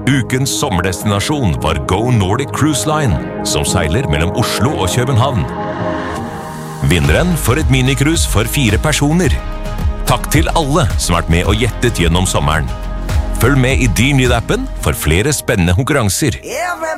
Ukens sommerdestinasjon var Go Nordic Cruise Line, som seiler mellom Oslo og København. Vinneren får et minicruise for 4 personer. Takk til alle som har vært med og gjettet gjennom sommeren. Følg med i Din Lyd-appen for flere spennende konkurranser.